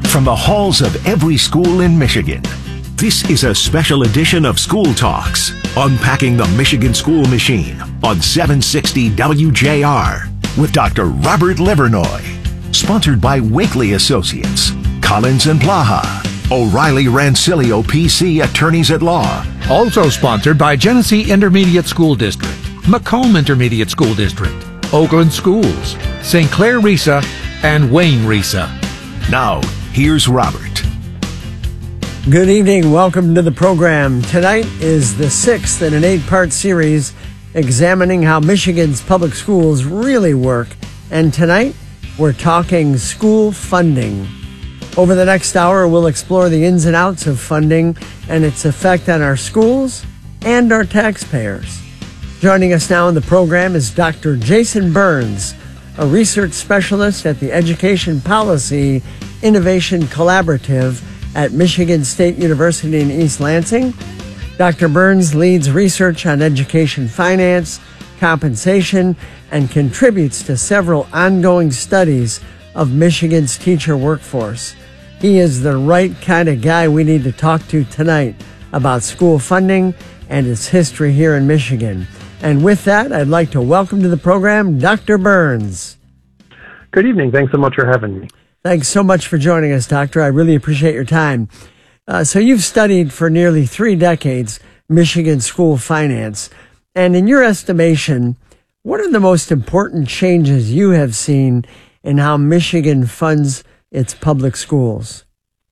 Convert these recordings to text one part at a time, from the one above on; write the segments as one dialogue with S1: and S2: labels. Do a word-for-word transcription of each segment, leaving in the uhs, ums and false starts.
S1: from the halls of every school in Michigan. This is a special edition of School Talks, unpacking the Michigan school machine on seven sixty W J R with Doctor Robert Livernoy. Sponsored by Wakely Associates, Collins and Blaha, O'Reilly Rancilio P C Attorneys at Law.
S2: Also sponsored by Genesee Intermediate School District, Macomb Intermediate School District, Oakland Schools, Saint Clair RESA, and Wayne RESA.
S1: Now, here's Robert.
S3: Good evening. Welcome to the program. Tonight is the sixth in an eight-part series examining how Michigan's public schools really work. And tonight, we're talking school funding. Over the next hour, we'll explore the ins and outs of funding and its effect on our schools and our taxpayers. Joining us now in the program is Doctor Jason Burns, a research specialist at the Education Policy Innovation Collaborative at Michigan State University in East Lansing. Doctor Burns leads research on education finance, compensation, and contributes to several ongoing studies of Michigan's teacher workforce. He is the right kind of guy we need to talk to tonight about school funding and its history here in Michigan. And with that, I'd like to welcome to the program Doctor Burns.
S4: Good evening. Thanks so much for having me.
S3: Thanks so much for joining us, Doctor. I really appreciate your time. Uh, so you've studied for nearly three decades Michigan school finance. And in your estimation, what are the most important changes you have seen in how Michigan funds its public schools?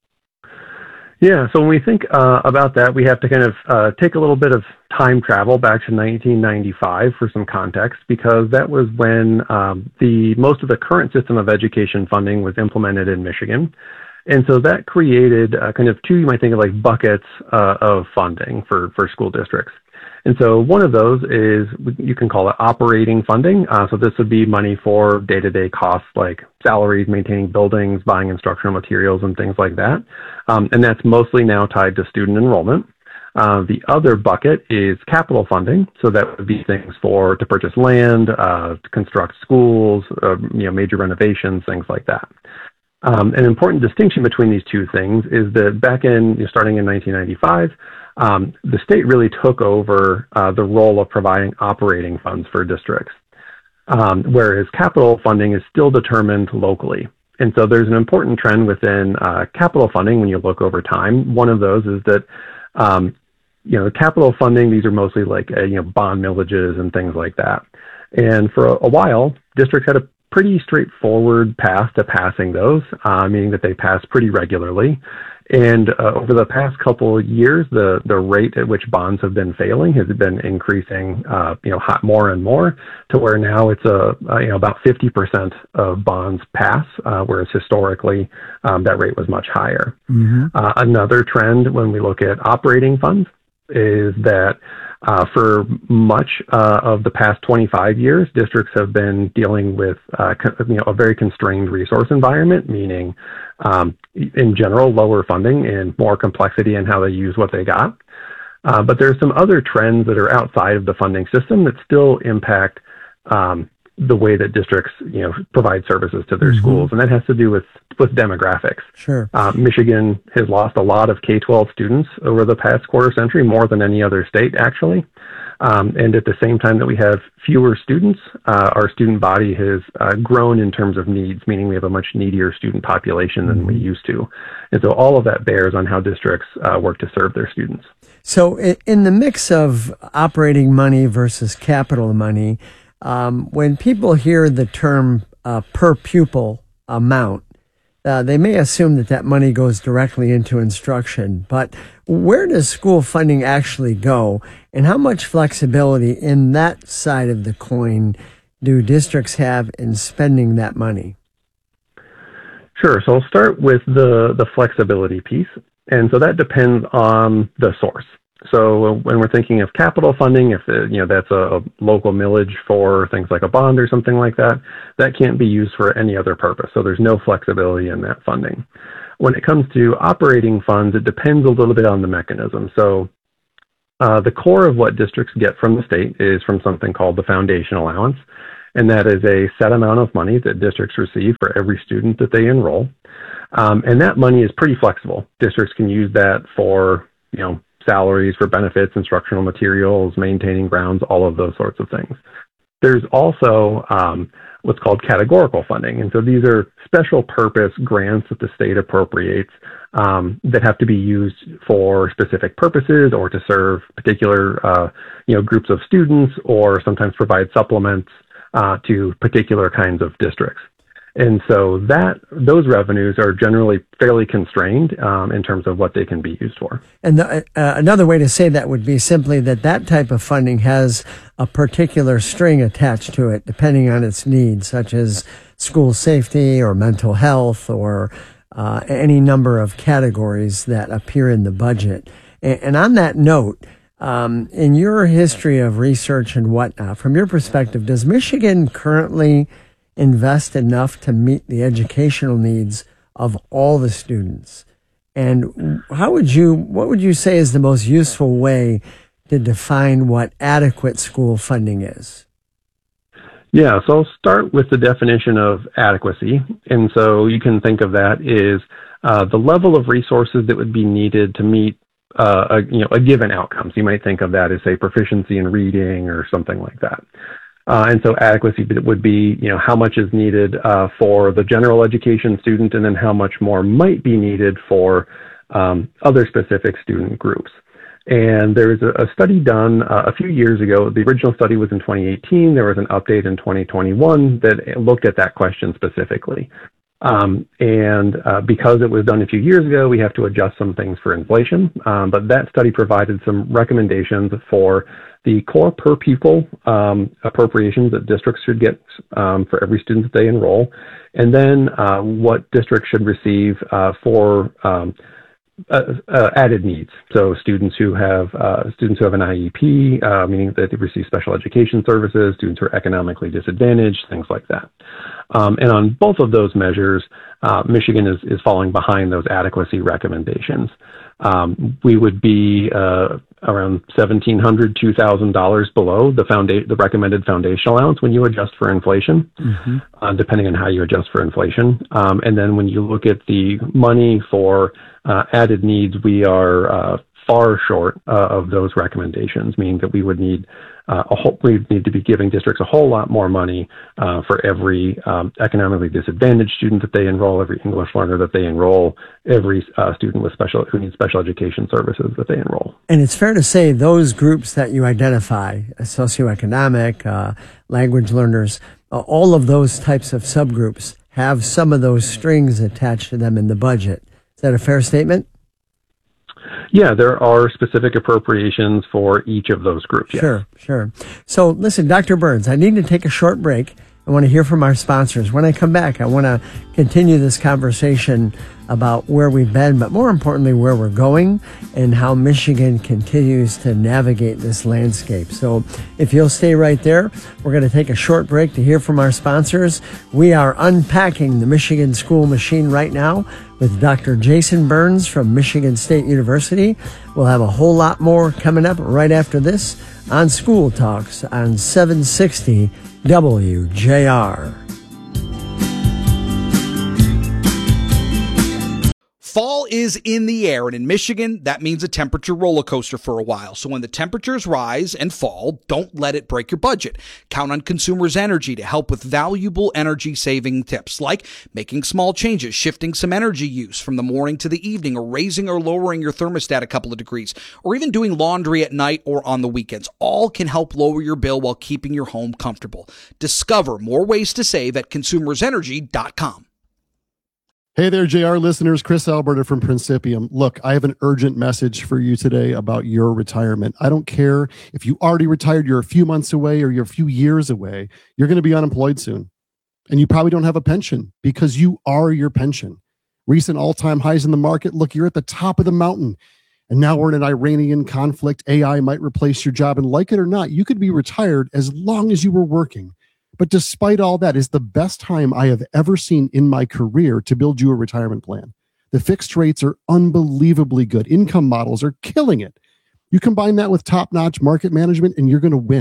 S4: Yeah, so when we think uh, about that, we have to kind of uh, take a little bit of time travel back to nineteen ninety-five for some context, because that was when um, the most of the current system of education funding was implemented in Michigan. And so that created uh, kind of two, you might think of like buckets uh, of funding for, for school districts. And so one of those is, you can call it operating funding. Uh, so this would be money for day-to-day costs like salaries, maintaining buildings, buying instructional materials, and things like that. Um, and that's mostly now tied to student enrollment. Uh, the other bucket is capital funding. So that would be things for to purchase land, uh, to construct schools, uh, you know, major renovations, things like that. Um, an important distinction between these two things is that back in, you know, starting in nineteen ninety-five, um, the state really took over uh, the role of providing operating funds for districts, um, whereas capital funding is still determined locally. And so there's an important trend within uh, capital funding when you look over time. One of those is that, um, you know, capital funding, these are mostly like, uh, you know, bond millages and things like that. And for a, a while, districts had a pretty straightforward path to passing those, uh, meaning that they pass pretty regularly. And uh, over the past couple of years, the, the rate at which bonds have been failing has been increasing, uh, you know, hot more and more, to where now it's a, uh, you know, about fifty percent of bonds pass, uh, whereas historically um, that rate was much higher. Mm-hmm. Uh, another trend when we look at operating funds is that Uh, for much uh, of the past twenty-five years, districts have been dealing with uh, co- you know, a very constrained resource environment, meaning um, in general, lower funding and more complexity in how they use what they got. Uh, but there are some other trends that are outside of the funding system that still impact um, the way that districts, you know, provide services to their mm-hmm. schools, and that has to do with with demographics.
S3: Sure.
S4: Uh, Michigan has lost a lot of K twelve students over the past quarter century, more than any other state, actually. Um, and at the same time that we have fewer students, uh, our student body has uh, grown in terms of needs, meaning we have a much needier student population than we used to. And so all of that bears on how districts uh, work to serve their students. So
S3: in the mix of operating money versus capital money, um, when people hear the term uh, per pupil amount, Uh, they may assume that that money goes directly into instruction, but where does school funding actually go, and how much flexibility in that side of the coin do districts have in spending that money?
S4: Sure. So I'll start with the, the flexibility piece. And so that depends on the source. So when we're thinking of capital funding, if it, you know, that's a, a local millage for things like a bond or something like that, that can't be used for any other purpose. So there's no flexibility in that funding. When it comes to operating funds, it depends a little bit on the mechanism. So uh, the core of what districts get from the state is from something called the foundation allowance. and that is a set amount of money that districts receive for every student that they enroll. Um, and that money is pretty flexible. Districts can use that for, you know, salaries, for benefits, instructional materials, maintaining grounds, all of those sorts of things. There's also um, what's called categorical funding. And so these are special purpose grants that the state appropriates um, that have to be used for specific purposes or to serve particular uh, you know, groups of students, or sometimes provide supplements uh, to particular kinds of districts. And so that those revenues are generally fairly constrained um, in terms of what they can be used for.
S3: And the, uh, another way to say that would be simply that that type of funding has a particular string attached to it, depending on its needs, such as school safety or mental health or uh, any number of categories that appear in the budget. And, and on that note, um, in your history of research and whatnot, from your perspective, does Michigan currently invest enough to meet the educational needs of all the students? And how would you, what would you say is the most useful way to define what adequate school funding is?
S4: Yeah, so I'll start with the definition of adequacy. And so you can think of that as uh, the level of resources that would be needed to meet uh, a, you know, a given outcome. So you might think of that as, say, proficiency in reading or something like that. Uh, and so adequacy would be, you know, how much is needed uh, for the general education student, and then how much more might be needed for um, other specific student groups. And there was a, a study done uh, a few years ago. The original study was in twenty eighteen. There was an update in twenty twenty-one that looked at that question specifically. Um, and uh, because it was done a few years ago, we have to adjust some things for inflation. Um, but that study provided some recommendations for the core per pupil um, appropriations that districts should get um, for every student that they enroll, and then uh, what districts should receive uh, for um, uh, uh, added needs. So students who have uh, students who have an I E P, uh, meaning that they receive special education services, students who are economically disadvantaged, things like that. Um, and on both of those measures, uh, Michigan is, is falling behind those adequacy recommendations. Um, we would be uh, around seventeen hundred dollars, two thousand dollars below the founda- the recommended foundational allowance when you adjust for inflation, mm-hmm. uh, depending on how you adjust for inflation. Um, and then when you look at the money for uh, added needs, we are uh, far short uh, of those recommendations, meaning that we would need uh, a whole, we need to be giving districts a whole lot more money uh, for every um, economically disadvantaged student that they enroll, every English learner that they enroll, every uh, student with special who needs special education services that they enroll.
S3: And it's fair to say those groups that you identify, socioeconomic, uh, language learners, uh, all of those types of subgroups have some of those strings attached to them in the budget. Is that a fair statement?
S4: Yeah, there are specific appropriations for each of those groups. Yes.
S3: Sure, sure. So listen, Doctor Burns, I need to take a short break. I want to hear from our sponsors. When I come back, I want to continue this conversation about where we've been, but more importantly, where we're going and how Michigan continues to navigate this landscape. So if you'll stay right there, we're going to take a short break to hear from our sponsors. We are unpacking the Michigan school machine right now with Doctor Jason Burns from Michigan State University. We'll have a whole lot more coming up right after this on School Talks on seven sixty W J R.
S5: Fall is in the air, and in Michigan, that means a temperature roller coaster for a while. So when the temperatures rise and fall, don't let it break your budget. Count on Consumers Energy to help with valuable energy-saving tips, like making small changes, shifting some energy use from the morning to the evening, or raising or lowering your thermostat a couple of degrees, or even doing laundry at night or on the weekends. All can help lower your bill while keeping your home comfortable. Discover more ways to save at consumers energy dot com.
S6: Hey there, J R listeners. Chris Alberta from Principium. Look, I have an urgent message for you today about your retirement. I don't care if you already retired, you're a few months away, or you're a few years away. You're going to be unemployed soon. And you probably don't have a pension because you are your pension. Recent all-time highs in the market. Look, you're at the top of the mountain. And now we're in an Iranian conflict. A I might replace your job. And like it or not, you could be retired as long as you were working. But despite all that, it's the best time I have ever seen in my career to build you a retirement plan. The fixed rates are unbelievably good. Income models are killing it. You combine that with top-notch market management, and you're going to win.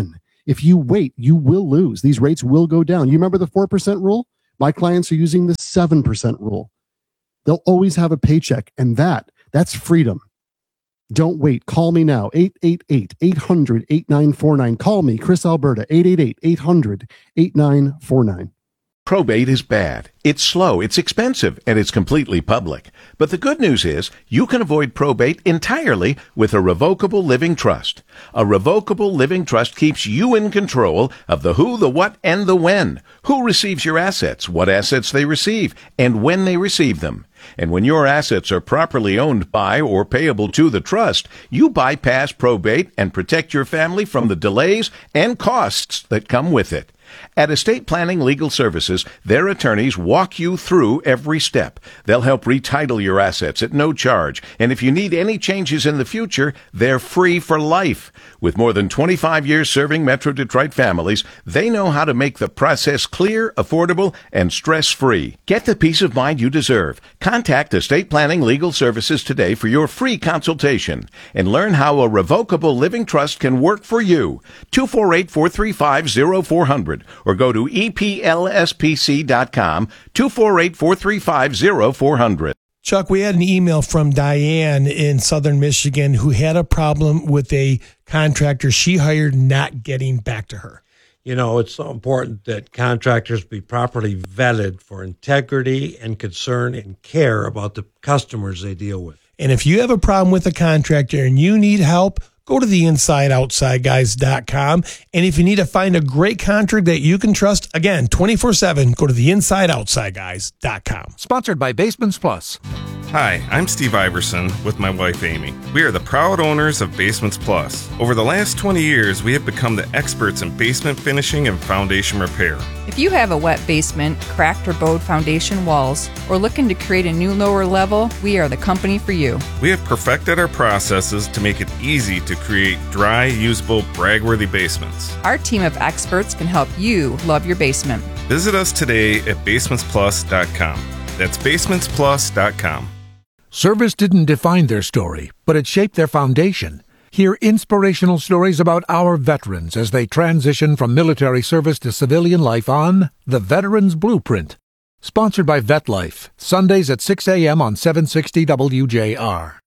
S6: If you wait, you will lose. These rates will go down. You remember the four percent rule? My clients are using the seven percent rule. They'll always have a paycheck, and that, that's freedom. Don't wait. Call me now, eight eight eight, eight hundred, eighty-nine forty-nine. Call me, Chris Alberta, eight eight eight, eight hundred, eighty-nine forty-nine.
S7: Probate is bad. It's slow, it's expensive, and it's completely public. But the good news is you can avoid probate entirely with a revocable living trust. A revocable living trust keeps you in control of the who, the what, and the when. Who receives your assets, what assets they receive, and when they receive them. And when your assets are properly owned by or payable to the trust, you bypass probate and protect your family from the delays and costs that come with it. At Estate Planning Legal Services, their attorneys walk you through every step. They'll help retitle your assets at no charge. And if you need any changes in the future, they're free for life. With more than twenty-five years serving Metro Detroit families, they know how to make the process clear, affordable, and stress-free. Get the peace of mind you deserve. Contact Estate Planning Legal Services today for your free consultation and learn how a revocable living trust can work for you. two four eight, four three five, zero four zero zero or go to E P L S P C dot com, two four eight, four three five, zero four zero zero.
S8: Chuck, we had an email from Diane in Southern Michigan who had a problem with a contractor she hired not getting back to her.
S9: You know, it's so important that contractors be properly vetted for integrity and concern and care about the customers they deal with.
S8: And if you have a problem with a contractor and you need help, go to the inside outside guys dot com. And if you need to find a great contractor that you can trust, again, twenty-four seven, go to the inside outside guys dot com.
S2: Sponsored by Basements Plus.
S10: Hi, I'm Steve Iverson with my wife Amy. We are the proud owners of Basements Plus. Over the last twenty years, we have become the experts in basement finishing and foundation repair.
S11: If you have a wet basement, cracked or bowed foundation walls, or looking to create a new lower level, we are the company for you.
S10: We have perfected our processes to make it easy to create dry, usable, brag-worthy basements.
S11: Our team of experts can help you love your basement.
S10: Visit us today at basements plus dot com. That's basements plus dot com.
S2: Service didn't define their story, but it shaped their foundation. Hear inspirational stories about our veterans as they transition from military service to civilian life on The Veterans Blueprint. Sponsored by VetLife, Sundays at six a.m. on seven sixty W J R.